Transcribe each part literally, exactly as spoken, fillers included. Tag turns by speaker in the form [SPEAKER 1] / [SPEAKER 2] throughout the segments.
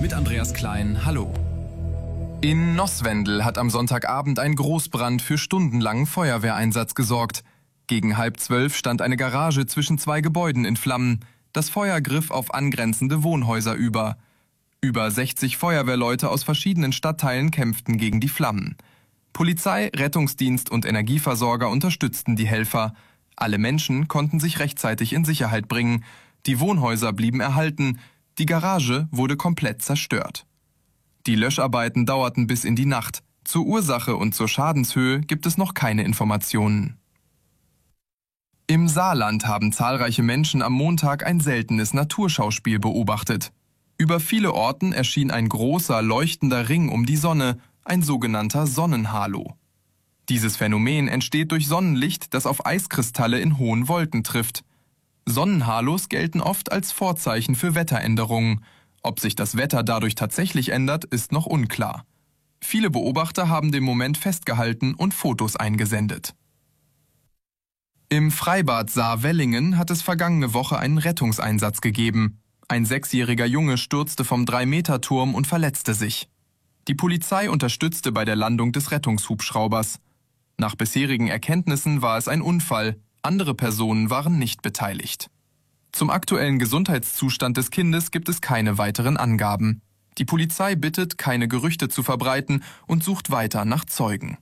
[SPEAKER 1] mit Andreas Klein. Hallo. In Nosswendel hat am Sonntagabend ein Großbrand für stundenlangen Feuerwehreinsatz gesorgt. Gegen halb zwölf stand eine Garage zwischen zwei Gebäuden in Flammen. Das Feuer griff auf angrenzende Wohnhäuser über. Über sechzig Feuerwehrleute aus verschiedenen Stadtteilen kämpften gegen die Flammen. Polizei, Rettungsdienst und Energieversorger unterstützten die Helfer. Alle Menschen konnten sich rechtzeitig in Sicherheit bringen. Die Wohnhäuser blieben erhalten. Die Garage wurde komplett zerstört. Die Löscharbeiten dauerten bis in die Nacht. Zur Ursache und zur Schadenshöhe gibt es noch keine Informationen. Im Saarland haben zahlreiche Menschen am Montag ein seltenes Naturschauspiel beobachtet. Über viele Orten erschien ein großer, leuchtender Ring um die Sonne, ein sogenannter Sonnenhalo. Dieses Phänomen entsteht durch Sonnenlicht, das auf Eiskristalle in hohen Wolken trifft. Sonnenhalos gelten oft als Vorzeichen für Wetteränderungen. Ob sich das Wetter dadurch tatsächlich ändert, ist noch unklar. Viele Beobachter haben den Moment festgehalten und Fotos eingesendet. Im Freibad Saar-Wellingen hat es vergangene Woche einen Rettungseinsatz gegeben. Ein sechsjähriger Junge stürzte vom drei Meter Turm und verletzte sich. Die Polizei unterstützte bei der Landung des Rettungshubschraubers. Nach bisherigen Erkenntnissen war es ein Unfall. Andere Personen waren nicht beteiligt. Zum aktuellen Gesundheitszustand des Kindes gibt es keine weiteren Angaben. Die Polizei bittet, keine Gerüchte zu verbreiten und sucht weiter nach Zeugen.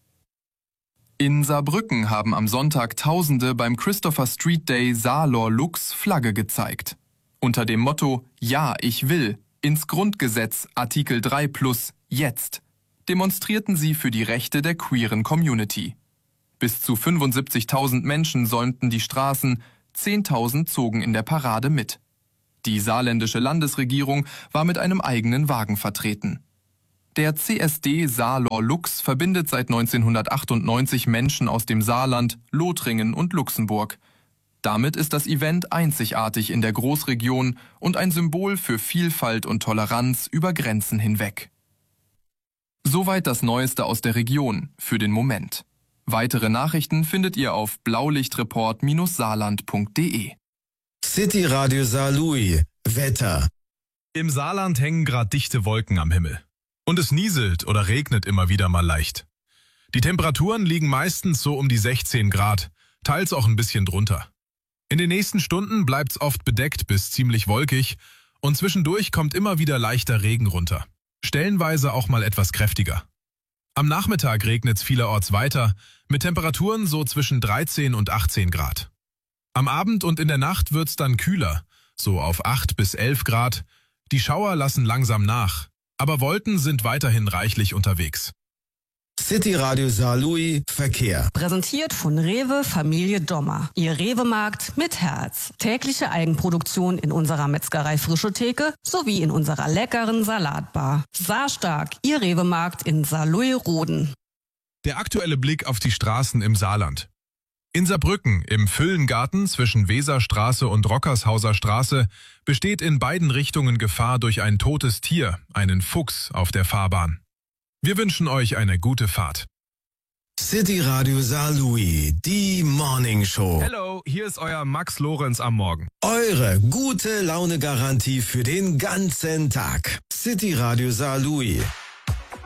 [SPEAKER 1] In Saarbrücken haben am Sonntag Tausende beim Christopher Street Day Saarlor Lux Flagge gezeigt. Unter dem Motto »Ja, ich will« ins Grundgesetz Artikel drei plus jetzt demonstrierten sie für die Rechte der queeren Community. Bis zu fünfundsiebzigtausend Menschen säumten die Straßen, zehntausend zogen in der Parade mit. Die saarländische Landesregierung war mit einem eigenen Wagen vertreten. Der C S D Saarlor Lux verbindet seit neunzehnhundertachtundneunzig Menschen aus dem Saarland, Lothringen und Luxemburg. Damit ist das Event einzigartig in der Großregion und ein Symbol für Vielfalt und Toleranz über Grenzen hinweg. Soweit das Neueste aus der Region, für den Moment. Weitere Nachrichten findet ihr auf blaulichtreport saarland punkt de.
[SPEAKER 2] City Radio Saarlouis. Wetter.
[SPEAKER 3] Im Saarland hängen gerade dichte Wolken am Himmel. Und es nieselt oder regnet immer wieder mal leicht. Die Temperaturen liegen meistens so um die sechzehn Grad, teils auch ein bisschen drunter. In den nächsten Stunden bleibt's oft bedeckt bis ziemlich wolkig und zwischendurch kommt immer wieder leichter Regen runter. Stellenweise auch mal etwas kräftiger. Am Nachmittag regnet's vielerorts weiter, mit Temperaturen so zwischen dreizehn und achtzehn Grad. Am Abend und in der Nacht wird's dann kühler, so auf acht bis elf Grad. Die Schauer lassen langsam nach, aber Wolken sind weiterhin reichlich unterwegs.
[SPEAKER 2] City Radio Saarlouis Verkehr.
[SPEAKER 4] Präsentiert von Rewe Familie Dommer. Ihr Rewe-Markt mit Herz. Tägliche Eigenproduktion in unserer Metzgerei Frische Theke sowie in unserer leckeren Salatbar. Saarstark, Ihr Rewe-Markt in Saarlouis-Roden.
[SPEAKER 3] Der aktuelle Blick auf die Straßen im Saarland. In Saarbrücken, im Füllengarten zwischen Weserstraße und Rockershauser Straße, besteht in beiden Richtungen Gefahr durch ein totes Tier, einen Fuchs, auf der Fahrbahn. Wir wünschen euch eine gute Fahrt.
[SPEAKER 2] City Radio Saarlouis, die Morning Show.
[SPEAKER 3] Hello, hier ist euer Max Lorenz am Morgen.
[SPEAKER 2] Eure gute Laune-Garantie für den ganzen Tag. City Radio Saarlouis.